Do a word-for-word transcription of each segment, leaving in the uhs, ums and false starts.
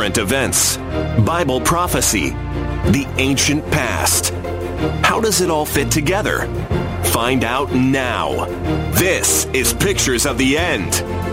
current events, Bible prophecy, the ancient past. How does it all fit together? Find out now. This is Pictures of the End.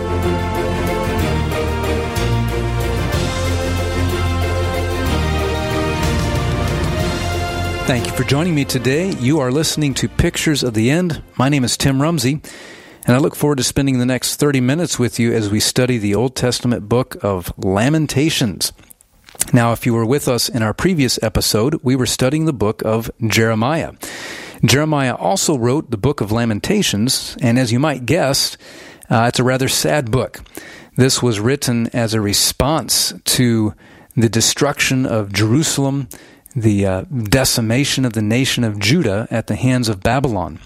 Thank you for joining me today. You are listening to Pictures of the End. My name is Tim Rumsey, and I look forward to spending the next thirty minutes with you as we study the Old Testament book of Lamentations. Now, if you were with us in our previous episode, we were studying the book of Jeremiah. Jeremiah also wrote the book of Lamentations, and as you might guess, uh, it's a rather sad book. This was written as a response to the destruction of Jerusalem, the uh, decimation of the nation of Judah at the hands of Babylon.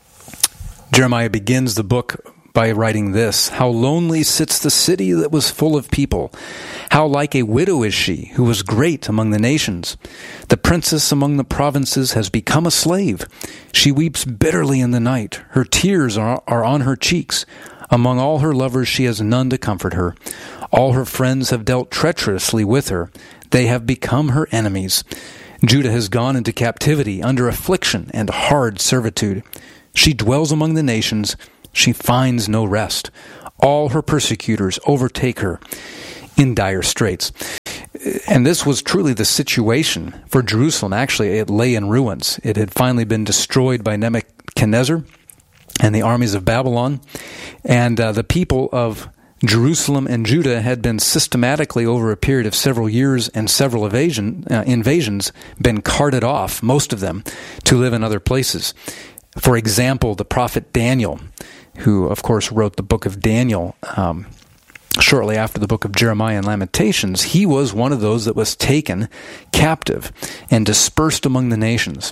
Jeremiah begins the book by writing this: "How lonely sits the city that was full of people! How like a widow is she, who was great among the nations! The princess among the provinces has become a slave. She weeps bitterly in the night. Her tears are, are on her cheeks. Among all her lovers she has none to comfort her. All her friends have dealt treacherously with her. They have become her enemies. Judah has gone into captivity under affliction and hard servitude. She dwells among the nations. She finds no rest. All her persecutors overtake her in dire straits." And this was truly the situation for Jerusalem. Actually, it lay in ruins. It had finally been destroyed by Nebuchadnezzar and the armies of Babylon. And uh, the people of Jerusalem and Judah had been systematically, over a period of several years and several evasion, uh, invasions, been carted off, most of them, to live in other places. For example, the prophet Daniel, who, of course, wrote the book of Daniel um, shortly after the book of Jeremiah and Lamentations, he was one of those that was taken captive and dispersed among the nations.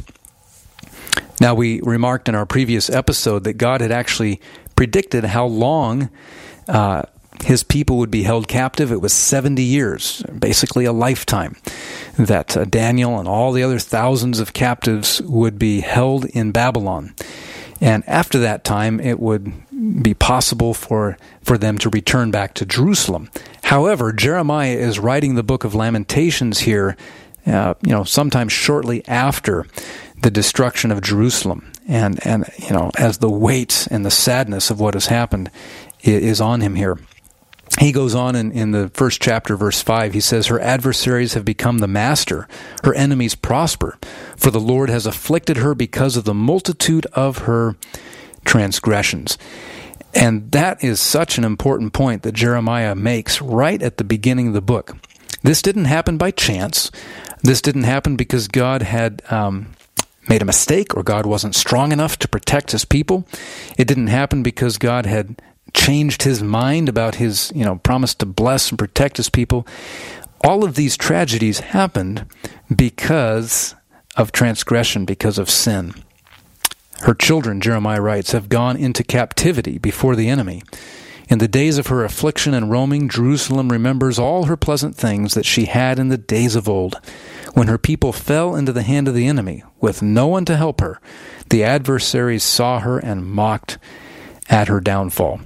Now, we remarked in our previous episode that God had actually predicted how long uh, his people would be held captive. It was seventy years, basically a lifetime, that uh, Daniel and all the other thousands of captives would be held in Babylon. And after that time, it would be possible for, for them to return back to Jerusalem. However, Jeremiah is writing the book of Lamentations here, uh, you know, sometime shortly after the destruction of Jerusalem. And, and, you know, as the weight and the sadness of what has happened is on him here. He goes on in, in the first chapter, verse five, he says, "Her adversaries have become the master, her enemies prosper, for the Lord has afflicted her because of the multitude of her transgressions." And that is such an important point that Jeremiah makes right at the beginning of the book. This didn't happen by chance. This didn't happen because God had um, made a mistake or God wasn't strong enough to protect his people. It didn't happen because God had changed his mind about his, you know, promise to bless and protect his people. All of these tragedies happened because of transgression, because of sin. Her children, Jeremiah writes, have gone into captivity before the enemy. In the days of her affliction and roaming, Jerusalem remembers all her pleasant things that she had in the days of old. When her people fell into the hand of the enemy, with no one to help her, the adversaries saw her and mocked at her downfall.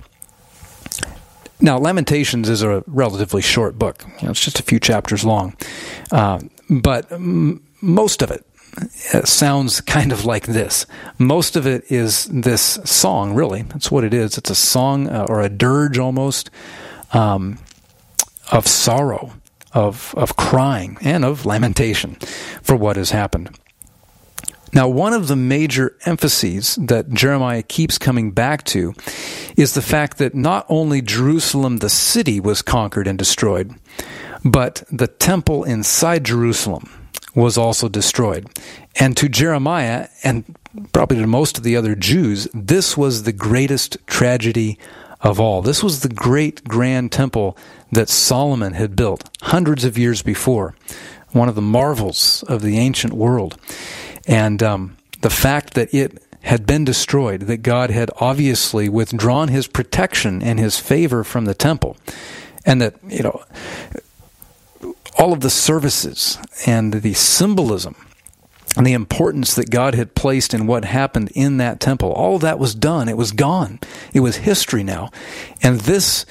Now, Lamentations is a relatively short book. You know, it's just a few chapters long. Uh, but m- most of it uh, sounds kind of like this. Most of it is this song, really. That's what it is. It's a song uh, or a dirge almost um, of sorrow, of, of crying, and of lamentation for what has happened. Now, one of the major emphases that Jeremiah keeps coming back to is the fact that not only Jerusalem, the city, was conquered and destroyed, but the temple inside Jerusalem was also destroyed. And to Jeremiah, and probably to most of the other Jews, this was the greatest tragedy of all. This was the great grand temple that Solomon had built hundreds of years before, one of the marvels of the ancient world. And um, the fact that it had been destroyed, that God had obviously withdrawn his protection and his favor from the temple, and that, you know, all of the services and the symbolism and the importance that God had placed in what happened in that temple, all of that was done. It was gone. It was history now. And this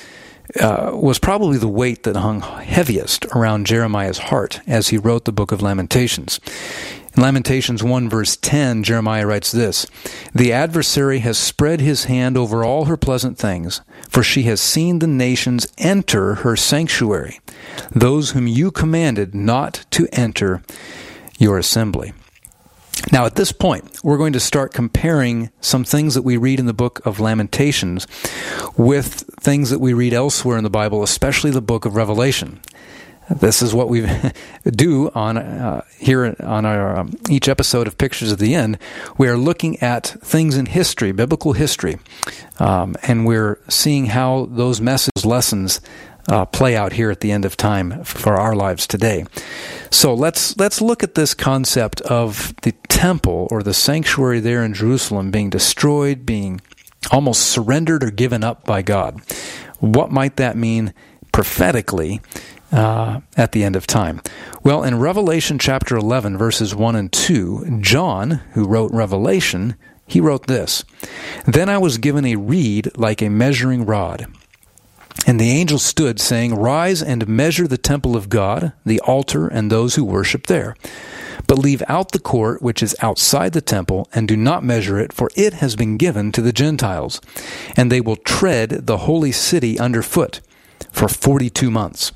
uh, was probably the weight that hung heaviest around Jeremiah's heart as he wrote the book of Lamentations. In Lamentations one, verse ten, Jeremiah writes this, "The adversary has spread his hand over all her pleasant things, for she has seen the nations enter her sanctuary, those whom you commanded not to enter your assembly." Now, at this point, we're going to start comparing some things that we read in the book of Lamentations with things that we read elsewhere in the Bible, especially the book of Revelation. This is what we do on uh, here on our um, each episode of Pictures of the End. We are looking at things in history, biblical history, um, and we're seeing how those message lessons uh, play out here at the end of time for our lives today. So let's let's look at this concept of the temple or the sanctuary there in Jerusalem being destroyed, being almost surrendered or given up by God. What might that mean prophetically Uh, at the end of time? Well, in Revelation chapter eleven, verses one and two, John, who wrote Revelation, he wrote this, "Then I was given a reed like a measuring rod. And the angel stood, saying, 'Rise and measure the temple of God, the altar, and those who worship there. But leave out the court which is outside the temple, and do not measure it, for it has been given to the Gentiles. And they will tread the holy city underfoot for forty-two months.'"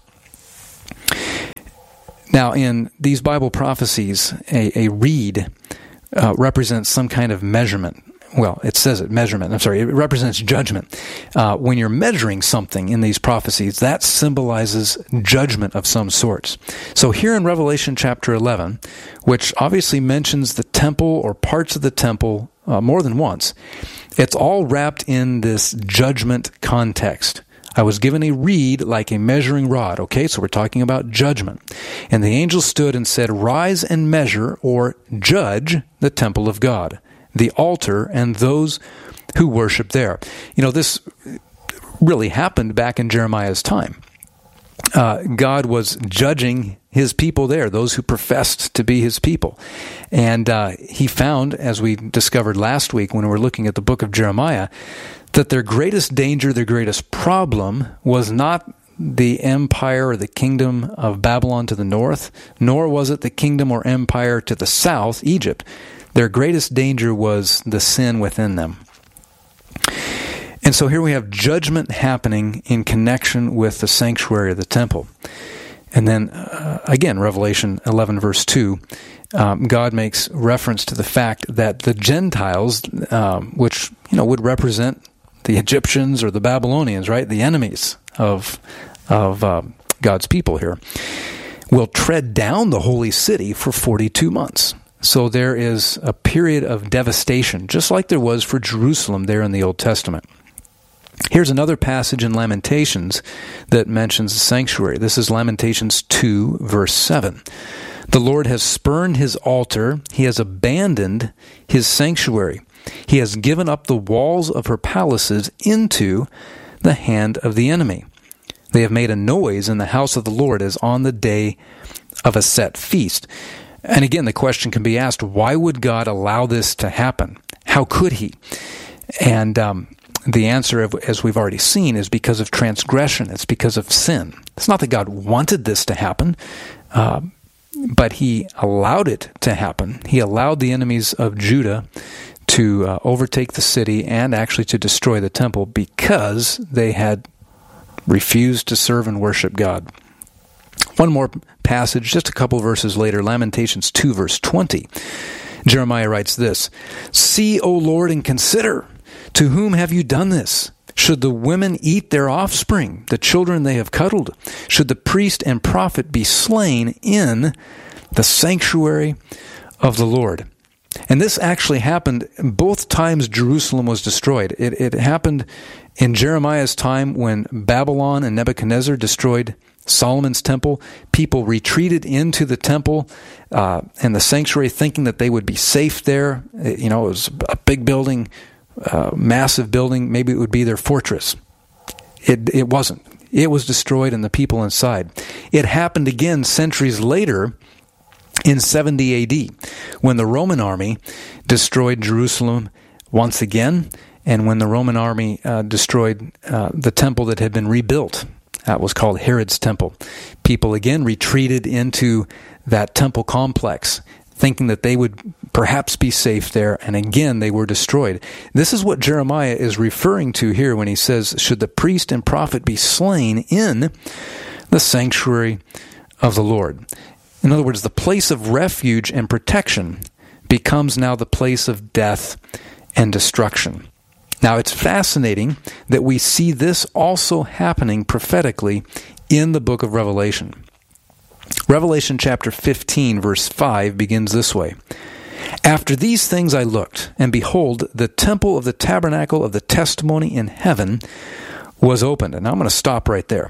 Now, in these Bible prophecies, a, a reed uh, represents some kind of measurement. Well, it says it, measurement. I'm sorry, it represents judgment. Uh, when you're measuring something in these prophecies, that symbolizes judgment of some sorts. So here in Revelation chapter eleven, which obviously mentions the temple or parts of the temple uh, more than once, it's all wrapped in this judgment context. I was given a reed like a measuring rod. Okay, so we're talking about judgment. "And the angel stood and said, 'Rise and measure,' or judge, the temple of God, the altar, and those who worship there." You know, this really happened back in Jeremiah's time. Uh, God was judging his people there, those who professed to be his people. And uh, he found, as we discovered last week when we were looking at the book of Jeremiah, that their greatest danger, their greatest problem was not the empire or the kingdom of Babylon to the north, nor was it the kingdom or empire to the south, Egypt. Their greatest danger was the sin within them. And so here we have judgment happening in connection with the sanctuary of the temple. And then, uh, again, Revelation eleven, verse two, um, God makes reference to the fact that the Gentiles, um, which you know would represent the Egyptians or the Babylonians, right, the enemies of of uh, God's people here, will tread down the holy city for forty-two months. So there is a period of devastation, just like there was for Jerusalem there in the Old Testament. Here's another passage in Lamentations that mentions the sanctuary. This is Lamentations two, verse seven. "The Lord has spurned his altar. He has abandoned his sanctuary. He has given up the walls of her palaces into the hand of the enemy. They have made a noise in the house of the Lord as on the day of a set feast." And again, the question can be asked, why would God allow this to happen? How could he? And um, the answer, as we've already seen, is because of transgression. It's because of sin. It's not that God wanted this to happen, uh, but he allowed it to happen. He allowed the enemies of Judah to uh, overtake the city and actually to destroy the temple because they had refused to serve and worship God. One more passage, just a couple verses later, Lamentations two, verse twenty. Jeremiah writes this, "See, O Lord, and consider, to whom have you done this? Should the women eat their offspring, the children they have cuddled? Should the priest and prophet be slain in the sanctuary of the Lord?" And this actually happened both times Jerusalem was destroyed. It, it happened in Jeremiah's time when Babylon and Nebuchadnezzar destroyed Solomon's temple. People retreated into the temple uh, and the sanctuary thinking that they would be safe there. It, you know, it was a big building, uh, massive building. Maybe it would be their fortress. It, it wasn't. It was destroyed and the people inside. It happened again centuries later in seventy A D when the Roman army destroyed Jerusalem once again, and when the Roman army uh, destroyed uh, the temple that had been rebuilt That was called Herod's temple. People again retreated into that temple complex, thinking that they would perhaps be safe there, and again they were destroyed. This is what Jeremiah is referring to here when he says, should the priest and prophet be slain in the sanctuary of the Lord. In other words, the place of refuge and protection becomes now the place of death and destruction. Now, it's fascinating that we see this also happening prophetically in the book of Revelation. Revelation chapter fifteen, verse five begins this way. After these things I looked, and behold, the temple of the tabernacle of the testimony in heaven was opened. And I'm going to stop right there.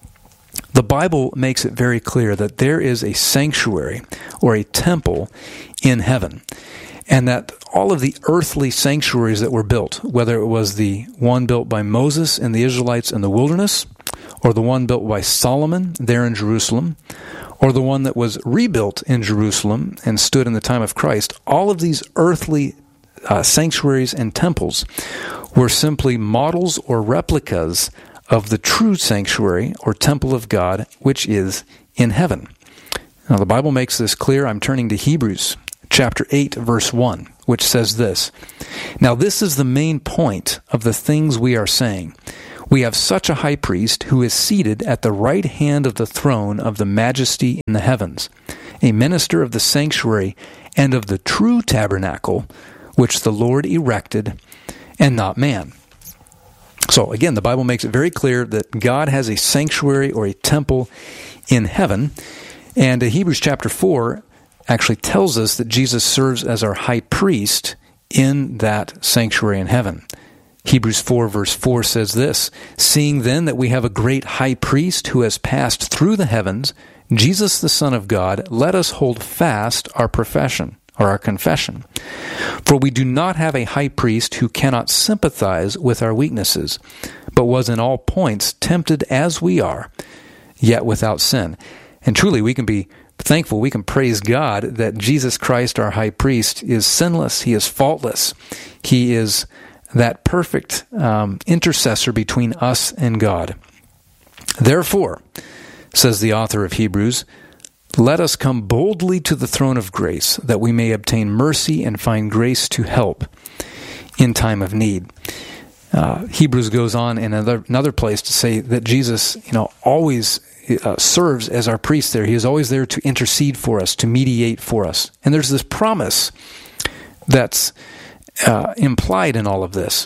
The Bible makes it very clear that there is a sanctuary or a temple in heaven, and that all of the earthly sanctuaries that were built, whether it was the one built by Moses and the Israelites in the wilderness, or the one built by Solomon there in Jerusalem, or the one that was rebuilt in Jerusalem and stood in the time of Christ, all of these earthly uh, sanctuaries and temples were simply models or replicas of the true sanctuary or temple of God, which is in heaven. Now, the Bible makes this clear. I'm turning to Hebrews chapter eight, verse one, which says this. Now, this is the main point of the things we are saying. We have such a high priest who is seated at the right hand of the throne of the majesty in the heavens, a minister of the sanctuary and of the true tabernacle, which the Lord erected, and not man. So again, the Bible makes it very clear that God has a sanctuary or a temple in heaven. And Hebrews chapter four actually tells us that Jesus serves as our high priest in that sanctuary in heaven. Hebrews four verse four says this, seeing then that we have a great high priest who has passed through the heavens, Jesus the Son of God, let us hold fast our profession, or our confession. For we do not have a high priest who cannot sympathize with our weaknesses, but was in all points tempted as we are, yet without sin. And truly we can be thankful, we can praise God that Jesus Christ, our high priest, is sinless, he is faultless, he is that perfect um, intercessor between us and God. Therefore, says the author of Hebrews, let us come boldly to the throne of grace, that we may obtain mercy and find grace to help in time of need. Uh, Hebrews goes on in another, another place to say that Jesus, you know, always uh, serves as our priest there. He is always there to intercede for us, to mediate for us. And there's this promise that's uh, implied in all of this,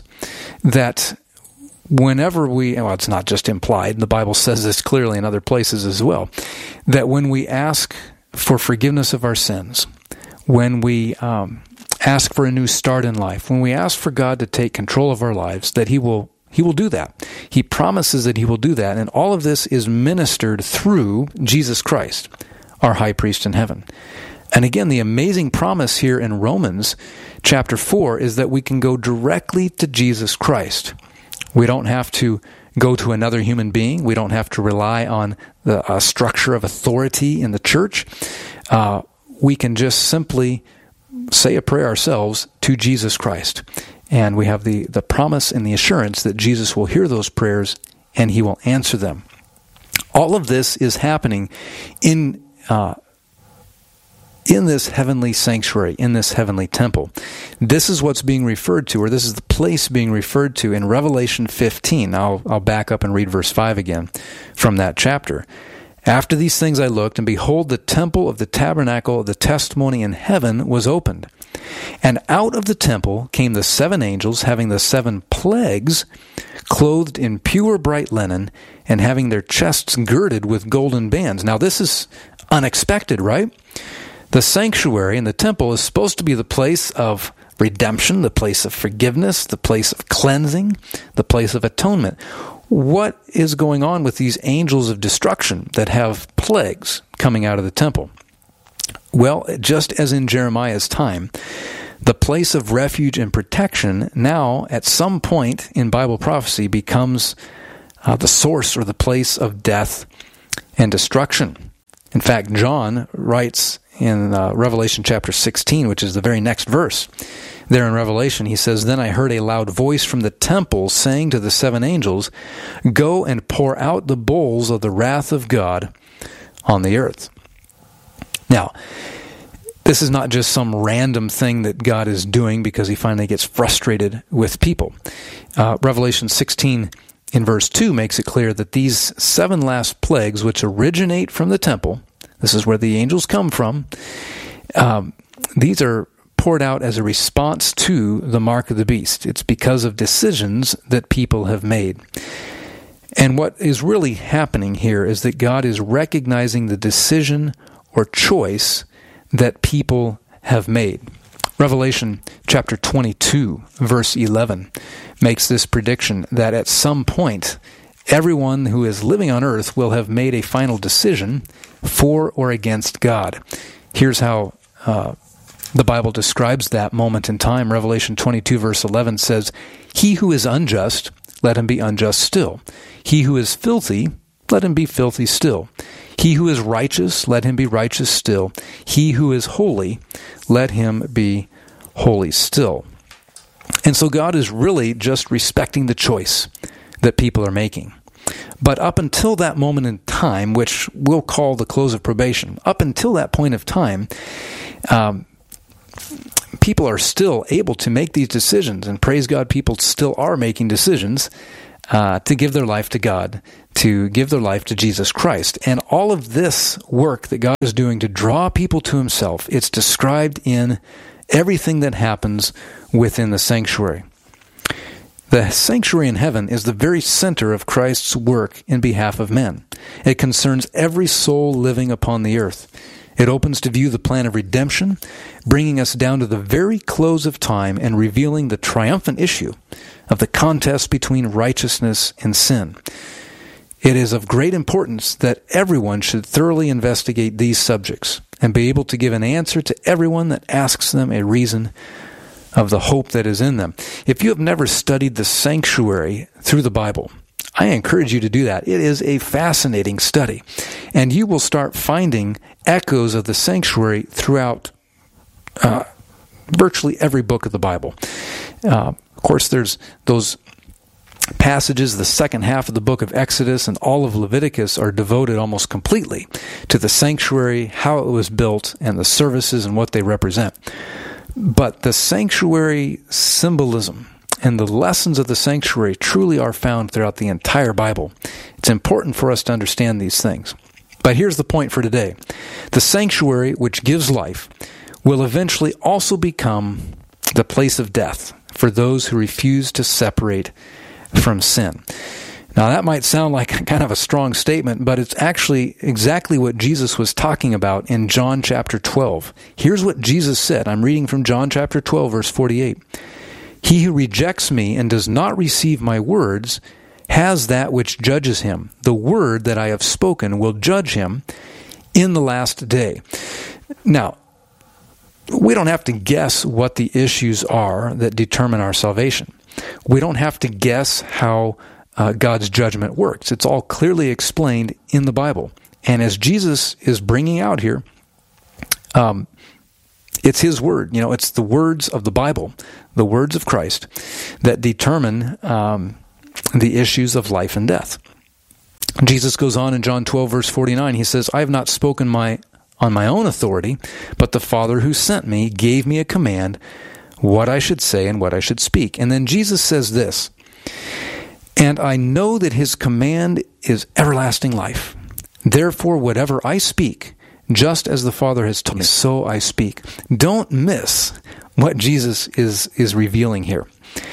that whenever we, well, it's not just implied, the Bible says this clearly in other places as well, that when we ask for forgiveness of our sins, when we um, ask for a new start in life, when we ask for God to take control of our lives, that He will He will do that. He promises that He will do that, and all of this is ministered through Jesus Christ, our high priest in heaven. And again, the amazing promise here in Romans chapter four is that we can go directly to Jesus Christ. We don't have to go to another human being. We don't have to rely on the uh, structure of authority in the church. Uh, we can just simply say a prayer ourselves to Jesus Christ. And we have the, the promise and the assurance that Jesus will hear those prayers and He will answer them. All of this is happening in uh, in this heavenly sanctuary, in this heavenly temple. This is what's being referred to, or this is the place being referred to in Revelation fifteen. I'll, I'll back up and read verse five again from that chapter. After these things I looked, and behold, the temple of the tabernacle of the testimony in heaven was opened. And out of the temple came the seven angels, having the seven plagues, clothed in pure bright linen, and having their chests girded with golden bands. Now this is unexpected, right? The sanctuary and the temple is supposed to be the place of redemption, the place of forgiveness, the place of cleansing, the place of atonement. What is going on with these angels of destruction that have plagues coming out of the temple? Well, just as in Jeremiah's time, the place of refuge and protection now, at some point in Bible prophecy, becomes uh, the source or the place of death and destruction. In fact, John writes in uh, Revelation chapter sixteen, which is the very next verse. There in Revelation, he says, "Then I heard a loud voice from the temple saying to the seven angels, 'Go and pour out the bowls of the wrath of God on the earth.'" Now, this is not just some random thing that God is doing because he finally gets frustrated with people. Uh, Revelation sixteen in verse two makes it clear that these seven last plagues, which originate from the temple, this is where the angels come from, um, these are poured out as a response to the mark of the beast. It's because of decisions that people have made. And what is really happening here is that God is recognizing the decision or choice that people have made. Revelation chapter twenty-two, verse eleven, makes this prediction that at some point, everyone who is living on earth will have made a final decision for or against God. Here's how uh, the Bible describes that moment in time. Revelation twenty-two, verse eleven says, "He who is unjust, let him be unjust still. He who is filthy, let him be filthy still. He who is righteous, let him be righteous still. He who is holy, let him be holy still." And so God is really just respecting the choice that people are making. But up until that moment in time, which we'll call the close of probation, up until that point of time, um, people are still able to make these decisions. And praise God, people still are making decisions Uh, to give their life to God, to give their life to Jesus Christ. And all of this work that God is doing to draw people to himself, it's described in everything that happens within the sanctuary. The sanctuary in heaven is the very center of Christ's work in behalf of men. It concerns every soul living upon the earth. It opens to view the plan of redemption, bringing us down to the very close of time and revealing the triumphant issue of the contest between righteousness and sin. It is of great importance that everyone should thoroughly investigate these subjects and be able to give an answer to everyone that asks them a reason of the hope that is in them. If you have never studied the sanctuary through the Bible, I encourage you to do that. It is a fascinating study, and you will start finding echoes of the sanctuary throughout uh, virtually every book of the Bible. Uh, of course, there's those passages, the second half of the book of Exodus and all of Leviticus are devoted almost completely to the sanctuary, how it was built, and the services and what they represent. But the sanctuary symbolism and the lessons of the sanctuary truly are found throughout the entire Bible. It's important for us to understand these things. But here's the point for today. The sanctuary, which gives life, will eventually also become the place of death for those who refuse to separate from sin. Now, that might sound like kind of a strong statement, but it's actually exactly what Jesus was talking about in John chapter twelve. Here's what Jesus said. I'm reading from John chapter twelve, verse forty-eight. "He who rejects me and does not receive my words has that which judges him. The word that I have spoken will judge him in the last day." Now, we don't have to guess what the issues are that determine our salvation. We don't have to guess how uh, God's judgment works. It's all clearly explained in the Bible. And as Jesus is bringing out here, um, it's his word. You know, it's the words of the Bible, the words of Christ, that determine um, the issues of life and death. Jesus goes on in John twelve, verse forty-nine. He says, "I have not spoken my on my own authority, but the Father who sent me gave me a command what I should say and what I should speak." And then Jesus says this, "And I know that his command is everlasting life. Therefore, whatever I speak, just as the Father has told me, so I speak." Don't miss what Jesus is, is revealing here.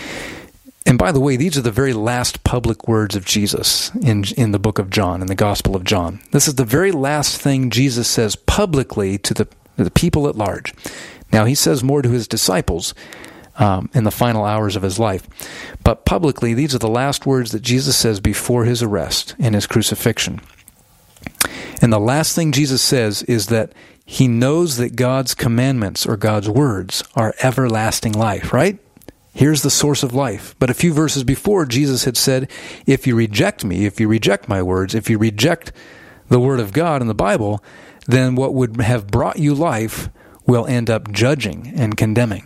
And by the way, these are the very last public words of Jesus in, in the book of John, in the Gospel of John. This is the very last thing Jesus says publicly to the, to the people at large. Now, he says more to his disciples um, in the final hours of his life. But publicly, these are the last words that Jesus says before his arrest and his crucifixion. And the last thing Jesus says is that he knows that God's commandments or God's words are everlasting life, right? Here's the source of life. But a few verses before, Jesus had said, if you reject me, if you reject my words, if you reject the word of God in the Bible, then what would have brought you life will end up judging and condemning.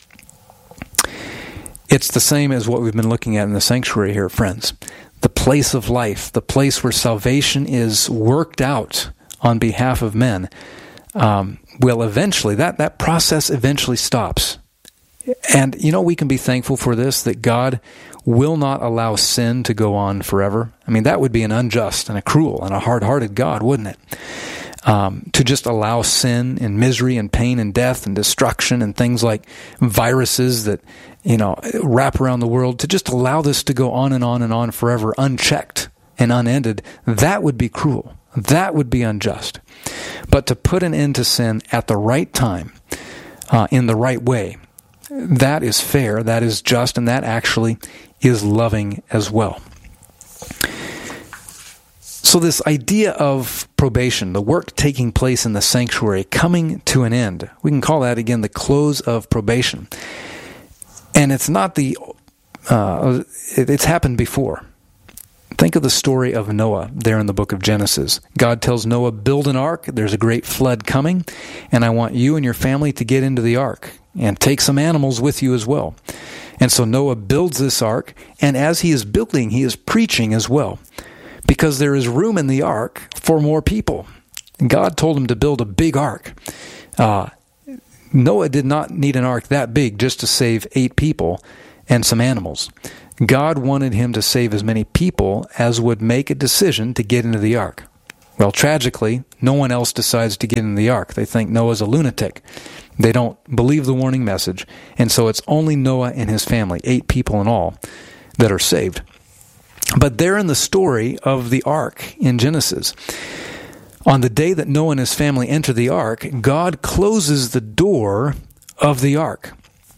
It's the same as what we've been looking at in the sanctuary here, friends. The place of life, the place where salvation is worked out on behalf of men, um, will eventually, that, that process eventually stops. And, you know, we can be thankful for this, that God will not allow sin to go on forever. I mean, that would be an unjust and a cruel and a hard-hearted God, wouldn't it? Um, to just allow sin and misery and pain and death and destruction and things like viruses that, you know, wrap around the world, to just allow this to go on and on and on forever, unchecked and unended, that would be cruel. That would be unjust. But to put an end to sin at the right time, uh, in the right way, that is fair, that is just, and that actually is loving as well. So this idea of probation, the work taking place in the sanctuary, coming to an end, we can call that again the close of probation. And it's not the, uh, it, it's happened before. Think of the story of Noah there in the book of Genesis. God tells Noah, build an ark, there's a great flood coming, and I want you and your family to get into the ark, and take some animals with you as well. And so Noah builds this ark, and as he is building, he is preaching as well, because there is room in the ark for more people. God told him to build a big ark. Uh, Noah did not need an ark that big just to save eight people and some animals. God wanted him to save as many people as would make a decision to get into the ark. Well, tragically, no one else decides to get into the ark. They think Noah's a lunatic. They don't believe the warning message. And so it's only Noah and his family, eight people in all, that are saved. But there in the story of the ark in Genesis, on the day that Noah and his family enter the ark, God closes the door of the ark.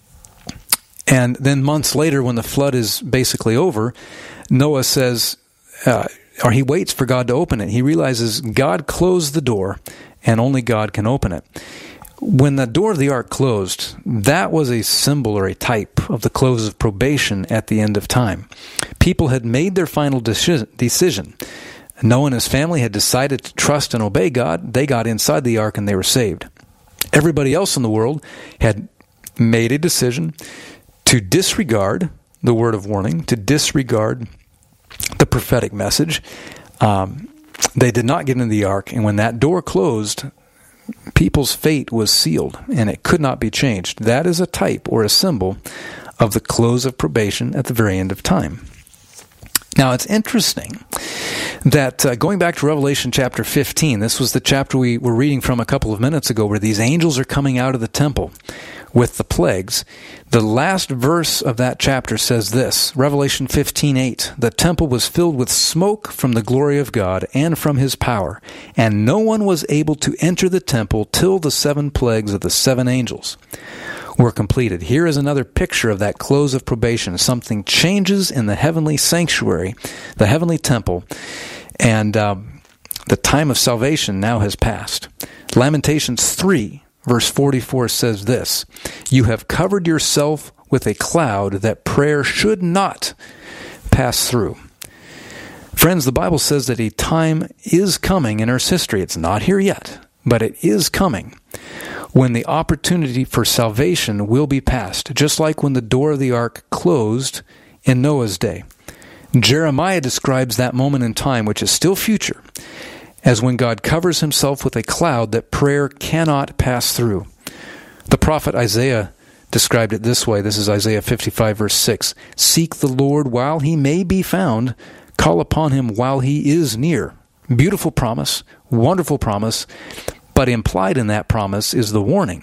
And then months later, when the flood is basically over, Noah says, uh, or he waits for God to open it. He realizes God closed the door, and only God can open it. When the door of the ark closed, that was a symbol or a type of the close of probation at the end of time. People had made their final decision. Noah and his family had decided to trust and obey God. They got inside the ark and they were saved. Everybody else in the world had made a decision to disregard the word of warning, to disregard the prophetic message. Um, they did not get into the ark, and when that door closed, people's fate was sealed, and it could not be changed. That is a type or a symbol of the close of probation at the very end of time. Now, it's interesting that uh, going back to Revelation chapter fifteen, this was the chapter we were reading from a couple of minutes ago, where these angels are coming out of the temple with the plagues. The last verse of that chapter says this, Revelation fifteen eight, the temple was filled with smoke from the glory of God and from his power, and no one was able to enter the temple till the seven plagues of the seven angels were completed. Here is another picture of that close of probation. Something changes in the heavenly sanctuary, the heavenly temple, and um, the time of salvation now has passed. Lamentations three, verse forty-four says this, you have covered yourself with a cloud that prayer should not pass through. Friends, the Bible says that a time is coming in Earth's history. It's not here yet, but it is coming, when the opportunity for salvation will be passed, just like when the door of the ark closed in Noah's day. Jeremiah describes that moment in time, which is still future, as when God covers himself with a cloud that prayer cannot pass through. The prophet Isaiah described it this way. This is Isaiah fifty-five, verse six. Seek the Lord while he may be found. Call upon him while he is near. Beautiful promise, wonderful promise. But implied in that promise is the warning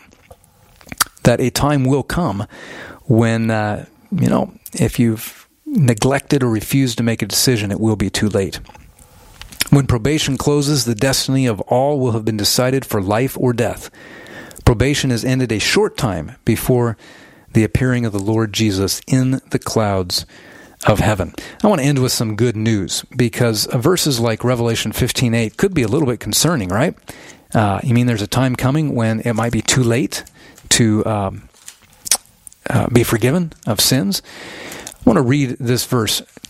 that a time will come when, uh, you know, if you've neglected or refused to make a decision, it will be too late. When probation closes, the destiny of all will have been decided for life or death. Probation is ended a short time before the appearing of the Lord Jesus in the clouds of heaven. I want to end with some good news, because verses like Revelation fifteen eight could be a little bit concerning, right? Uh, you mean there's a time coming when it might be too late to um, uh, be forgiven of sins? I want to read this verse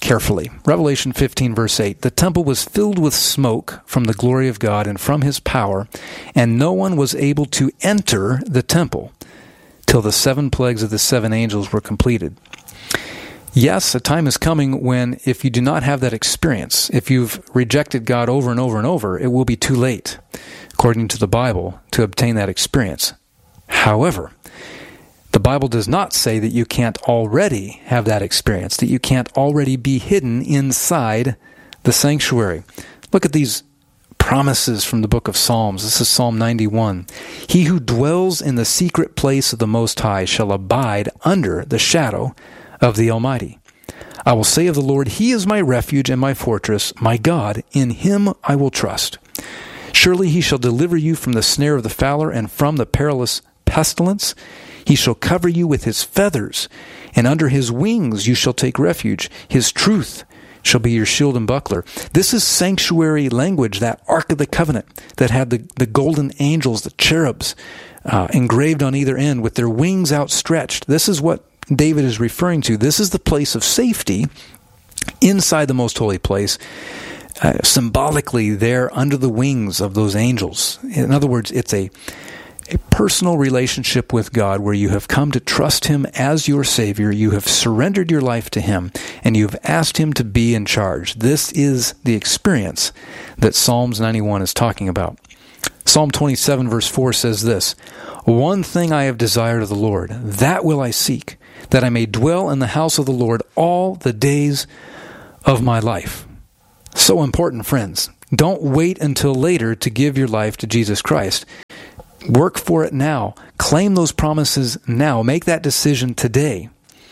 carefully. Revelation fifteen, verse eight. The temple was filled with smoke from the glory of God and from his power, and no one was able to enter the temple till the seven plagues of the seven angels were completed. Yes, a time is coming when, if you do not have that experience, if you've rejected God over and over and over, it will be too late, according to the Bible, to obtain that experience. However, the Bible does not say that you can't already have that experience, that you can't already be hidden inside the sanctuary. Look at these promises from the book of Psalms. This is Psalm ninety-one. He who dwells in the secret place of the Most High shall abide under the shadow of the Almighty. I will say of the Lord, He is my refuge and my fortress, my God, in Him I will trust. Surely He shall deliver you from the snare of the fowler and from the perilous pestilence. He shall cover you with His feathers, and under His wings you shall take refuge. His truth shall be your shield and buckler. This is sanctuary language, that Ark of the Covenant that had the, the golden angels, the cherubs, uh, engraved on either end with their wings outstretched. This is what David is referring to. This is the place of safety inside the most holy place, uh, symbolically there under the wings of those angels. In other words, it's a a personal relationship with God where you have come to trust Him as your Savior, you have surrendered your life to Him, and you have asked Him to be in charge. This is the experience that Psalms ninety-one is talking about. Psalm twenty-seven verse four says this, "One thing I have desired of the Lord, that will I seek, that I may dwell in the house of the Lord all the days of my life." So important, friends. Don't wait until later to give your life to Jesus Christ. Work for it now. Claim those promises now. Make that decision today.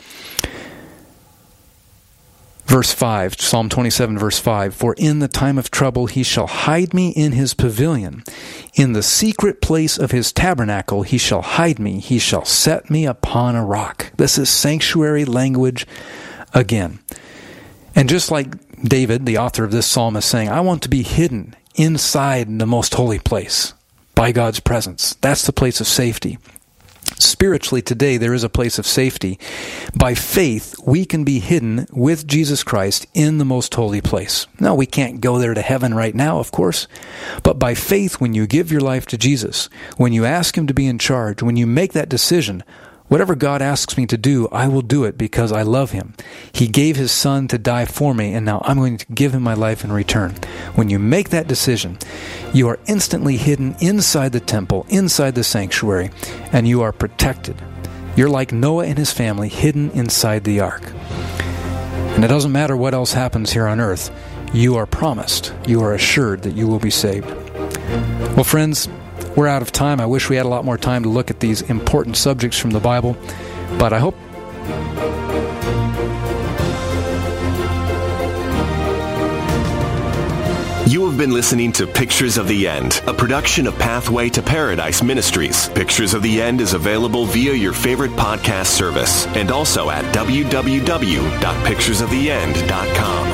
Verse five, Psalm twenty-seven, verse five, "For in the time of trouble He shall hide me in His pavilion. In the secret place of His tabernacle He shall hide me. He shall set me upon a rock." This is sanctuary language again. And just like David, the author of this psalm, is saying, I want to be hidden inside the most holy place by God's presence. That's the place of safety. Spiritually, today, there is a place of safety. By faith, we can be hidden with Jesus Christ in the most holy place. Now, we can't go there to heaven right now, of course, but by faith, when you give your life to Jesus, when you ask Him to be in charge, when you make that decision, whatever God asks me to do, I will do it because I love Him. He gave His Son to die for me, and now I'm going to give Him my life in return. When you make that decision, you are instantly hidden inside the temple, inside the sanctuary, and you are protected. You're like Noah and his family, hidden inside the ark. And it doesn't matter what else happens here on earth. You are promised, you are assured that you will be saved. Well, friends, we're out of time. I wish we had a lot more time to look at these important subjects from the Bible, but I hope You have been listening to Pictures of the End, a production of Pathway to Paradise Ministries. Pictures of the End is available via your favorite podcast service and also at w w w dot pictures of the end dot com.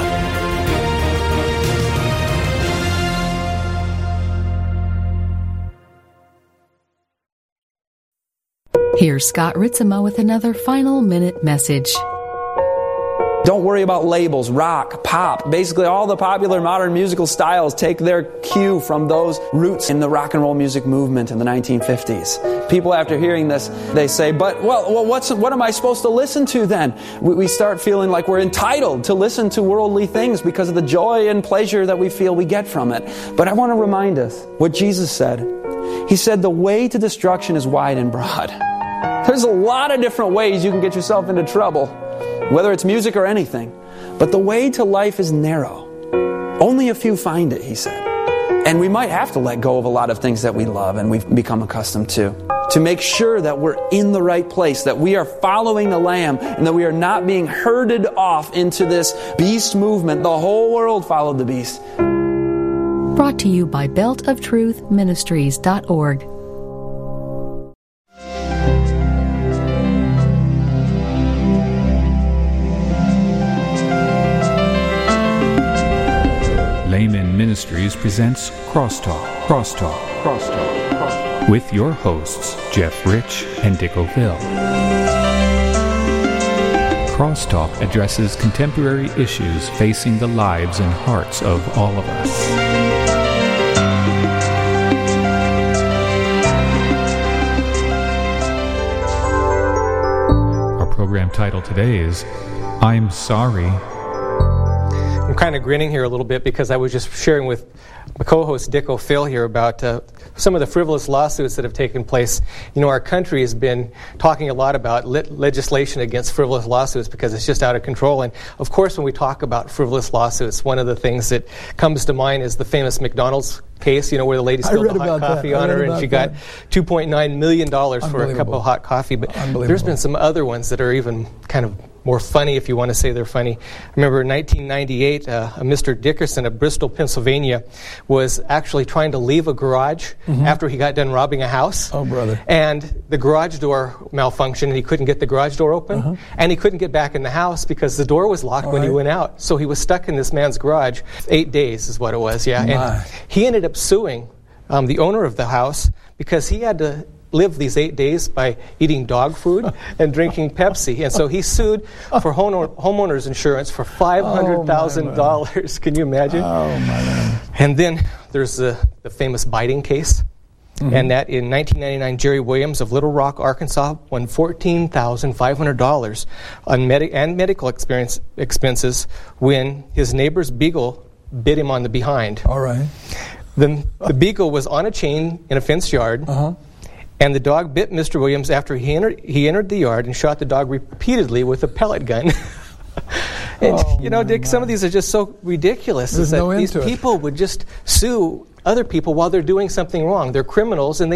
Here's Scott Ritzema with another final minute message. Don't worry about labels, rock, pop. Basically, all the popular modern musical styles take their cue from those roots in the rock and roll music movement in the nineteen fifties. People, after hearing this, they say, but, well, what's, what am I supposed to listen to then? We, we start feeling like we're entitled to listen to worldly things because of the joy and pleasure that we feel we get from it. But I want to remind us what Jesus said. He said, the way to destruction is wide and broad. There's a lot of different ways you can get yourself into trouble, whether it's music or anything. But the way to life is narrow. Only a few find it, he said. And we might have to let go of a lot of things that we love and we've become accustomed to, to make sure that we're in the right place, that we are following the Lamb, and that we are not being herded off into this beast movement. The whole world followed the beast. Brought to you by belt of truth ministries dot org. Layman Ministries presents Crosstalk, Crosstalk, Crosstalk, Crosstalk, with your hosts, Jeff Rich and Dick O'Phil. Crosstalk addresses contemporary issues facing the lives and hearts of all of us. Our program title today is I'm Sorry. I'm kind of grinning here a little bit because I was just sharing with my co-host Dick O'Phil here about uh, some of the frivolous lawsuits that have taken place. You know, our country has been talking a lot about lit- legislation against frivolous lawsuits because it's just out of control. And of course, when we talk about frivolous lawsuits, one of the things that comes to mind is the famous McDonald's case, you know, where the lady spilled the hot coffee on her and she got two point nine million dollars for a cup of hot coffee. But there's been some other ones that are even kind of more funny, if you want to say they're funny. I remember in nineteen ninety-eight, uh, a Mister Dickerson of Bristol, Pennsylvania, was actually trying to leave a garage mm-hmm. after he got done robbing a house. Oh, brother. And the garage door malfunctioned, and he couldn't get the garage door open, uh-huh. and he couldn't get back in the house because the door was locked All when right. he went out. So he was stuck in this man's garage. Eight days is what it was, yeah. My. And he ended up suing um, the owner of the house because he had to live these eight days by eating dog food and drinking Pepsi. And so he sued for home- homeowner's insurance for five hundred thousand dollars. Oh, can you imagine? Oh, my man. And then there's the, the famous biting case. Mm-hmm. And that in nineteen ninety-nine, Jerry Williams of Little Rock, Arkansas, won fourteen thousand five hundred dollars on medi- and medical experience expenses when his neighbor's beagle bit him on the behind. All right. The, the beagle was on a chain in a fenced yard. Uh-huh. And the dog bit Mister Williams after he entered, he entered the yard and shot the dog repeatedly with a pellet gun. and, oh, you know, Dick, my. Some of these are just so ridiculous. There's is that no end these to it. people would just sue other people while they're doing something wrong. They're criminals, and they